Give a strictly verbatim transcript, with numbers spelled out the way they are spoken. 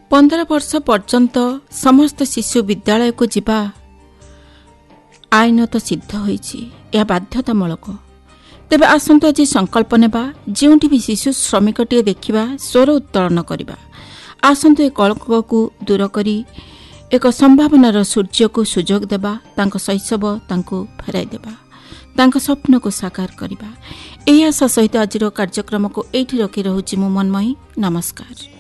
पंद्रह वर्ष पर्यंत समस्त शिशु विद्यालय को जीवा आईनत सिद्ध होईछि। यह बाध्यतामूलक। तेबे आसंतु आज संकल्प नेबा जोंठी भी शिशु श्रमिकटिए देखिबा स्वर उत्तोलन करिबा। आसंतु ए कलंक को दूर करी एक संभावनार सूर्य को सुजोग देबा, तांको शैशव तांको फेराई देबा, तांको स्वप्न को साकार करिबा। एही आशा सहित आज कार्यक्रम को एठी रखी रहूछि मु मनमयी। नमस्कार।